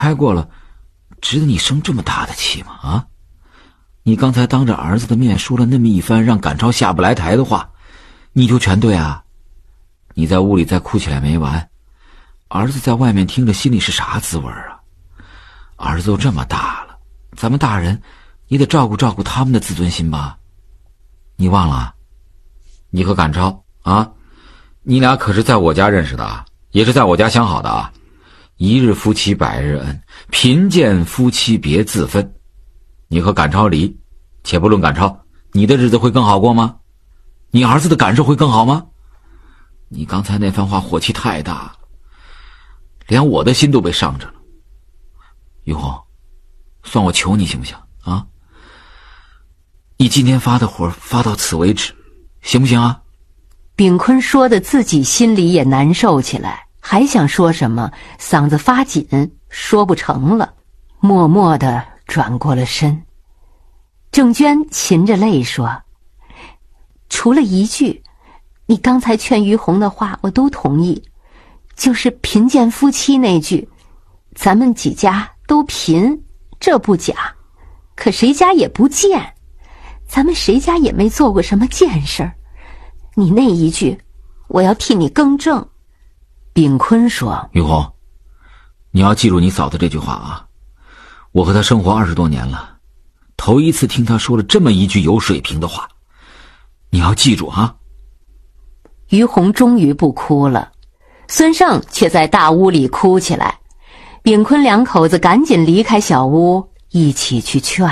开过了，值得你生这么大的气吗？啊！你刚才当着儿子的面说了那么一番让赶超下不来台的话，你就全对啊？你在屋里再哭起来没完，儿子在外面听着心里是啥滋味啊？儿子都这么大了，咱们大人也得照顾照顾他们的自尊心吧？你忘了？你和赶超啊，你俩可是在我家认识的啊，也是在我家相好的啊。一日夫妻百日恩，贫贱夫妻别自分。你和赶超离，且不论赶超，你的日子会更好过吗？你儿子的感受会更好吗？你刚才那番话火气太大了，连我的心都被伤着了。于红，算我求你行不行啊？你今天发的火发到此为止，行不行啊？ 炳坤说的自己心里也难受起来，还想说什么，嗓子发紧，说不成了，默默地转过了身。郑娟噙着泪说：除了一句，你刚才劝于红的话我都同意，就是贫贱夫妻那句，咱们几家都贫，这不假，可谁家也不贱，咱们谁家也没做过什么贱事儿，你那一句我要替你更正。炳坤说： 于红，你要记住你嫂子这句话啊，我和她生活20多年了，头一次听她说了这么一句有水平的话，你要记住啊。 于红终于不哭了，孙胜却在大屋里哭起来。炳坤两口子赶紧离开小屋，一起去劝。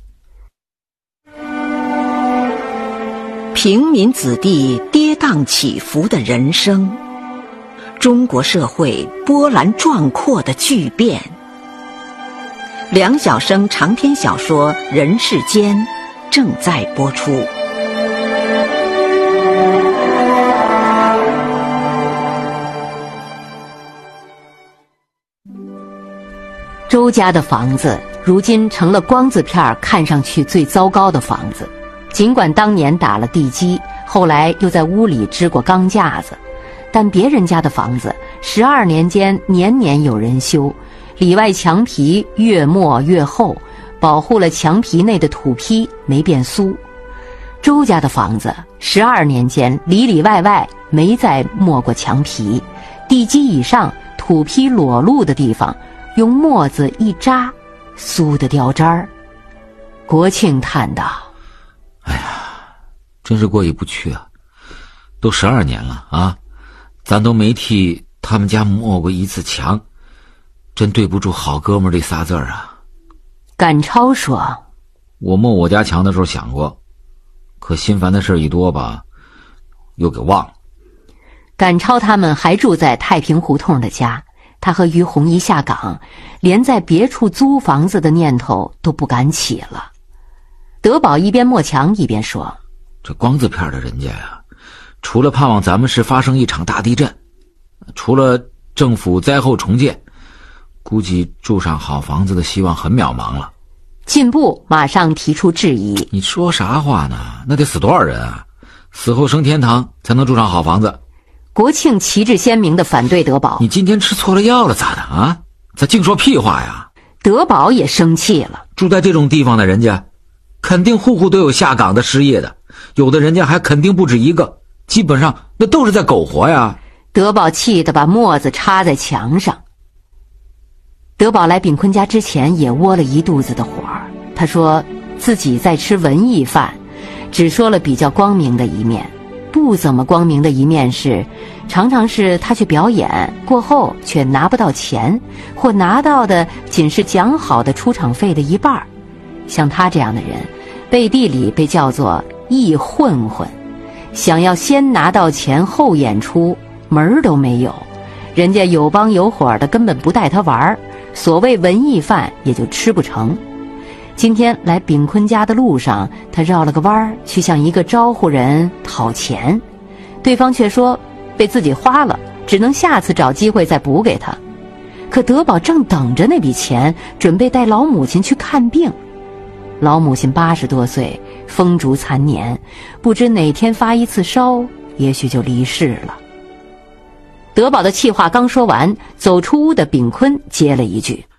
平民子弟跌宕起伏的人生，中国社会波澜壮阔的巨变。梁晓声长篇小说《人世间》正在播出。 周家的房子如今成了光字片看上去最糟糕的房子，尽管当年打了地基，后来又在屋里支过钢架子，但别人家的房子12年间年年有人修，里外墙皮越抹越厚，保护了墙皮内的土坯没变酥。周家的房子12年间里里外外没再抹过墙皮，地基以上土坯裸露的地方用沫子一扎，酥的掉渣儿。国庆叹道： 哎呀，真是过意不去啊，都12年了啊，咱都没替他们家抹过一次墙，真对不住好哥们这仨字儿啊。 赶超说： 我抹我家墙的时候想过，可心烦的事一多吧，又给忘了。 赶超他们还住在太平胡同的家，他和于红一下岗，连在别处租房子的念头都不敢起了。德宝一边抹墙一边说： 这光字片的人家呀，除了盼望咱们市发生一场大地震，除了政府灾后重建，估计住上好房子的希望很渺茫了。 进步马上提出质疑： 你说啥话呢？那得死多少人啊？死后升天堂才能住上好房子。 国庆旗帜鲜明地反对德宝： 你今天吃错了药了咋的啊？咋净说屁话呀？ 德宝也生气了： 住在这种地方的人家肯定户户都有下岗的失业的，有的人家还肯定不止一个，基本上那都是在苟活呀。 德宝气得把沫子插在墙上。德宝来炳坤家之前也窝了一肚子的火，他说自己在吃文艺饭，只说了比较光明的一面，不怎么光明的一面是，常常是他去表演过后却拿不到钱，或拿到的仅是讲好的出场费的一半。像他这样的人，背地里被叫做艺混混，想要先拿到钱后演出，门儿都没有。人家有帮有伙的根本不带他玩，所谓文艺饭也就吃不成。今天来炳坤家的路上，他绕了个弯去向一个招呼人讨钱，对方却说被自己花了，只能下次找机会再补给他。可德宝正等着那笔钱，准备带老母亲去看病。老母亲80多岁，风烛残年，不知哪天发一次烧，也许就离世了。德宝的气话刚说完，走出屋的炳坤接了一句：